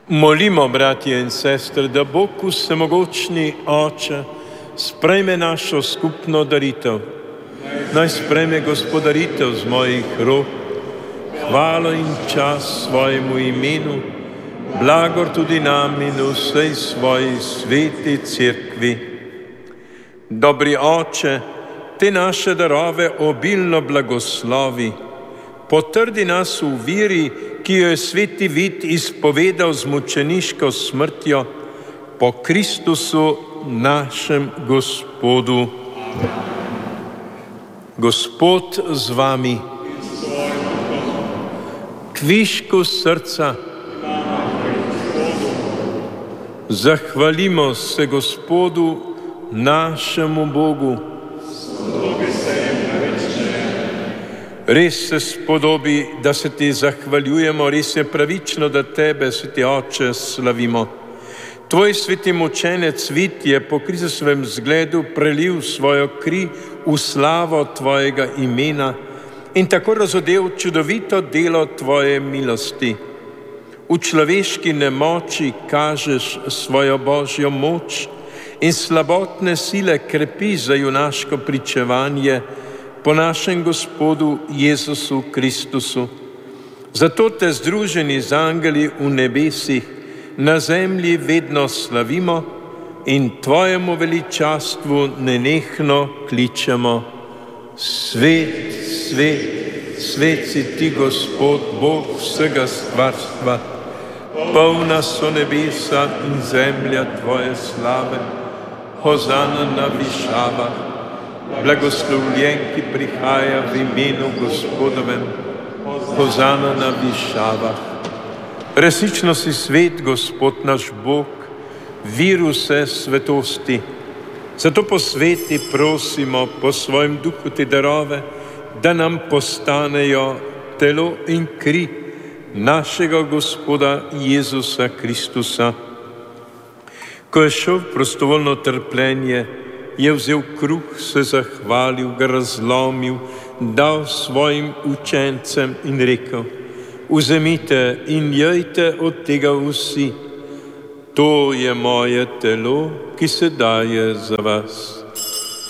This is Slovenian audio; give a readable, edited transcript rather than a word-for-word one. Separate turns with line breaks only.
Molimo, bratje in sestre, da Bog vsemogočni Oče sprejme našo skupno daritev. Naj sprejme gospodaritev z mojih rok, hvalo in čas svojemu imenu, blagor tudi nam in vsej svoji sveti cerkvi. Dobri Oče, te naše darove obilno blagoslovi, potrdi nas v veri, ki jo je sveti Vid izpovedal z mučeniško smrtjo, po Kristusu našem Gospodu. Gospod z vami. Kvišku srca. Zahvalimo se Gospodu, našemu Bogu. Res se spodobi, da se ti zahvaljujemo, res je pravično, da tebe, sveti Oče, slavimo. Tvoj sveti mučenec Vid je po Kristusovem zgledu prelil svojo kri v slavo tvojega imena in tako razodel čudovito delo tvoje milosti. V človeški nemoči kažeš svojo božjo moč in slabotne sile krepi za junaško pričevanje po našem Gospodu Jezusu Kristusu. Zato te združeni z angeli v nebesih na zemlji vedno slavimo in tvojemu veličastvu nenehno kličemo. Svet, svet, svet si ti, Gospod, Bog vsega stvarstva. Polna so nebesa in zemlja tvoje slave. Hozana na višavah. Blagoslovljen, ki prihaja v imenu Gospodovem. Hozana na višavah. Resnično si svet, Gospod naš Bog, vir vse svetosti. Zato po sveti prosimo po svojem duhu te darove, da nam postanejo telo in kri našega Gospoda Jezusa Kristusa. Ko je šel v prostovoljno trpljenje, je vzel kruh, se zahvalil, ga razlomil, dal svojim učencem in rekel: vzemite in jejte od tega vsi. To je moje telo, ki se daje za vas.